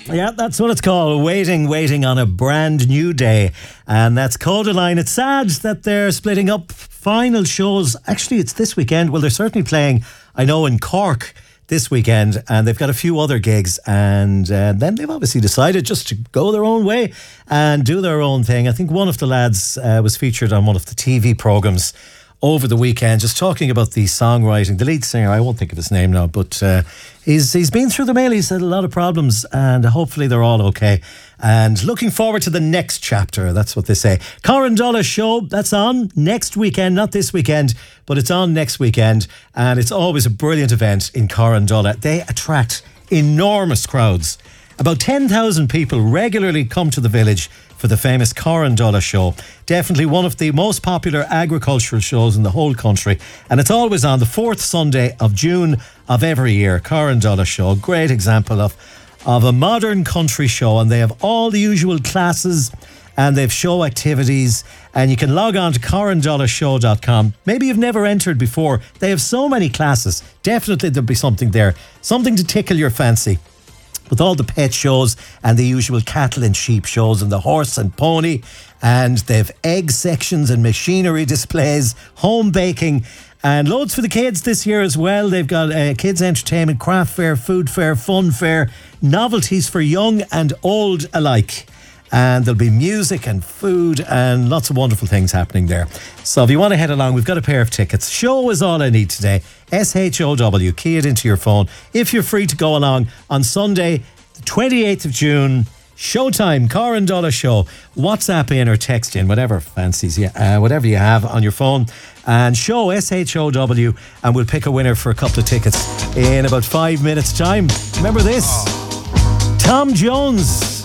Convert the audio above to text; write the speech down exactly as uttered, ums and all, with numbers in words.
Yeah, that's what it's called. Waiting, waiting on a brand new day. And that's Kodaline. It's sad that they're splitting up final shows. Actually, it's this weekend. Well, they're certainly playing, I know, in Cork this weekend, and they've got a few other gigs, and uh, then they've obviously decided just to go their own way and do their own thing. I think one of the lads uh, was featured on one of the T V programmes over the weekend, just talking about the songwriting. The lead singer, I won't think of his name now, but uh, he's he's been through the mail. He's had a lot of problems, and hopefully they're all okay. And looking forward to the next chapter. That's what they say. Corrandola show, that's on next weekend, not this weekend, but it's on next weekend, and it's always a brilliant event in Corrandola. They attract enormous crowds. About ten thousand people regularly come to the village for the famous Corrandola show. Definitely one of the most popular agricultural shows in the whole country, and it's always on the fourth Sunday of June of every year. Corrandola show, great example of of a modern country show, and they have all the usual classes and they've show activities, and you can log on to corrandola show dot com. Maybe you've never entered before. They have so many classes. Definitely there'll be something there, something to tickle your fancy, with all the pet shows and the usual cattle and sheep shows and the horse and pony, and they've egg sections and machinery displays, home baking, and loads for the kids this year as well. They've got uh, kids entertainment, craft fair, food fair, fun fair, novelties for young and old alike. And there'll be music and food and lots of wonderful things happening there. So if you want to head along, we've got a pair of tickets. Show is all I need today. S H O W, key it into your phone. If you're free to go along on Sunday, the twenty-eighth of June, showtime, Corrandola show. WhatsApp in or text in, whatever fancies you, uh, whatever you have on your phone. And show, S H O W, and we'll pick a winner for a couple of tickets in about five minutes' time. Remember this? Tom Jones.